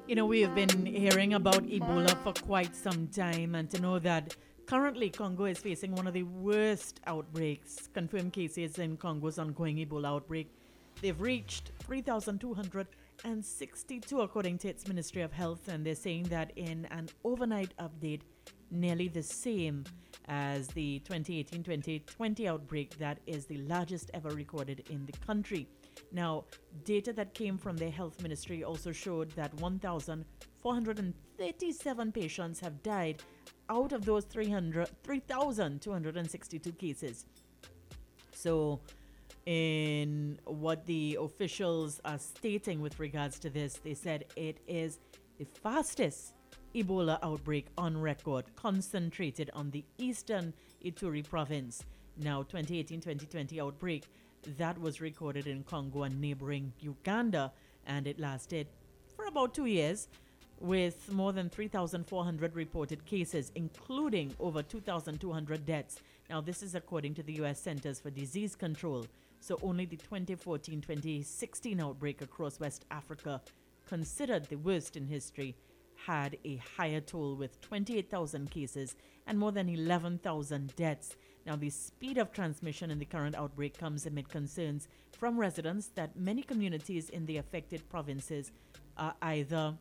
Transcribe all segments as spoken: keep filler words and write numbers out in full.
You know, we have been hearing about Ebola for quite some time, and to know that currently Congo is facing one of the worst outbreaks, confirmed cases in Congo's ongoing Ebola outbreak. They've reached three thousand two hundred sixty-two, according to its Ministry of Health, and they're saying that in an overnight update, nearly the same as the twenty eighteen twenty twenty outbreak that is the largest ever recorded in the country. Now, data that came from the health ministry also showed that one thousand four hundred thirty-seven patients have died out of those three thousand two hundred sixty-two cases. So, in what the officials are stating with regards to this, they said it is the fastest Ebola outbreak on record, concentrated on the eastern Ituri province. Now, twenty eighteen twenty twenty outbreak that was recorded in Congo and neighboring Uganda, and it lasted for about two years with more than three thousand four hundred reported cases, including over two thousand two hundred deaths. Now, this is according to the U S Centers for Disease Control. So only the twenty fourteen twenty sixteen outbreak across West Africa, considered the worst in history, had a higher toll with twenty-eight thousand cases and more than eleven thousand deaths. Now, the speed of transmission in the current outbreak comes amid concerns from residents that many communities in the affected provinces are either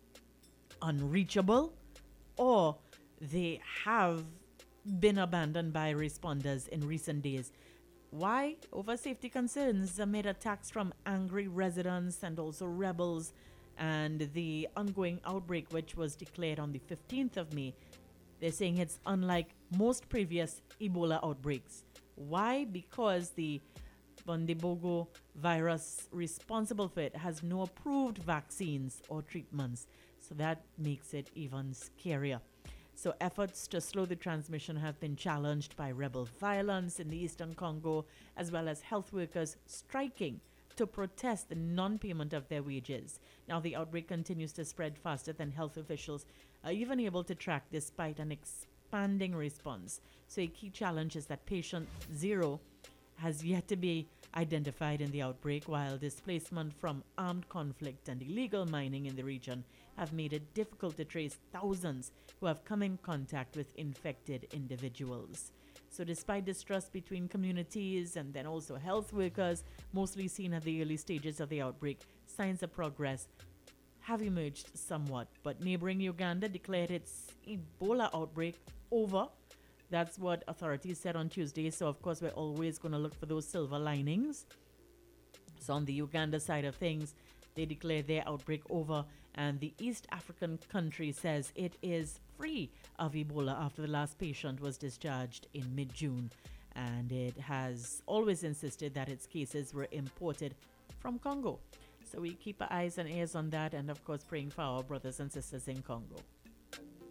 unreachable or they have been abandoned by responders in recent days. Why? Over safety concerns amid attacks from angry residents and also rebels, and the ongoing outbreak, which was declared on the fifteenth of May, they're saying it's unlike most previous Ebola outbreaks. Why? Because the Bundibugyo virus responsible for it has no approved vaccines or treatments. So that makes it even scarier. So efforts to slow the transmission have been challenged by rebel violence in the eastern Congo, as well as health workers striking to protest the non-payment of their wages. Now, the outbreak continues to spread faster than health officials are even able to track, despite an expanding response. So a key challenge is that patient zero has yet to be identified in the outbreak, while displacement from armed conflict and illegal mining in the region have made it difficult to trace thousands who have come in contact with infected individuals. So despite distrust between communities and then also health workers, mostly seen at the early stages of the outbreak, signs of progress have emerged somewhat. But neighboring Uganda declared its Ebola outbreak over. That's what authorities said on Tuesday. So, of course, we're always going to look for those silver linings. So on the Uganda side of things, they declared their outbreak over, and the East African country says it is free of Ebola after the last patient was discharged in mid-June. And it has always insisted that its cases were imported from Congo. So we keep our eyes and ears on that, and of course praying for our brothers and sisters in Congo.